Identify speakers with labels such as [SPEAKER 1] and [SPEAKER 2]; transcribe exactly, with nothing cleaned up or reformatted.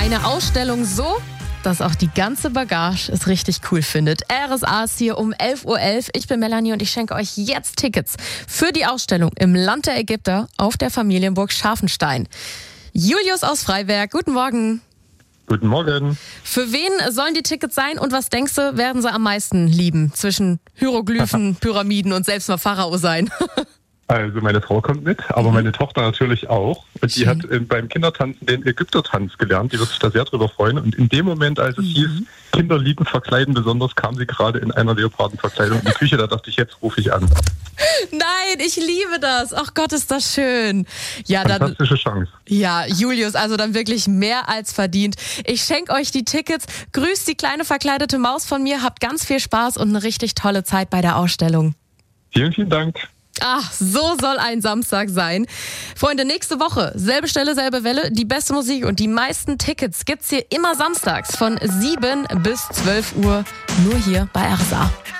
[SPEAKER 1] Eine Ausstellung so, dass auch die ganze Bagage es richtig cool findet. R S A ist hier um elf Uhr elf. Ich bin Melanie und ich schenke euch jetzt Tickets für die Ausstellung im Land der Ägypter auf der Familienburg Scharfenstein. Julius aus Freiberg, guten Morgen.
[SPEAKER 2] Guten Morgen.
[SPEAKER 1] Für wen sollen die Tickets sein und was denkst du, werden sie am meisten lieben? Zwischen Hieroglyphen, Pyramiden und selbst mal Pharao sein?
[SPEAKER 2] Also meine Frau kommt mit, aber
[SPEAKER 1] Mhm.
[SPEAKER 2] meine Tochter natürlich auch. Und die
[SPEAKER 1] Schön.
[SPEAKER 2] hat äh, beim Kindertanzen den Ägyptertanz gelernt. Die wird sich da sehr drüber freuen. Und in dem Moment, als es
[SPEAKER 1] Mhm.
[SPEAKER 2] hieß, Kinder lieben Verkleiden besonders, kam sie gerade in einer Leopardenverkleidung in die Küche. Da dachte ich, jetzt rufe ich an.
[SPEAKER 1] Nein, ich liebe das. Ach Gott, ist das schön. Ja, dann,
[SPEAKER 2] Fantastische Chance.
[SPEAKER 1] ja, Julius, also dann wirklich mehr als verdient. Ich schenke euch die Tickets. Grüßt die kleine verkleidete Maus von mir. Habt ganz viel Spaß und eine richtig tolle Zeit bei der Ausstellung.
[SPEAKER 2] Vielen, vielen Dank.
[SPEAKER 1] Ach, so soll ein Samstag sein. Freunde, nächste Woche, selbe Stelle, selbe Welle, die beste Musik und die meisten Tickets gibt's hier immer samstags von sieben bis zwölf Uhr, nur hier bei R S A.